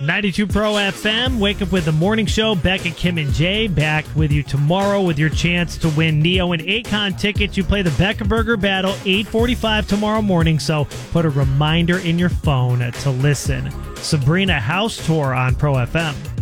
92 Pro FM, wake up with the morning show. Becca, Kim, and Jay back with you tomorrow with your chance to win Neo and Akon tickets. You play the Becca Burger Battle, 8:45 tomorrow morning, so put a reminder in your phone to listen. Sabrina House Tour on Pro FM.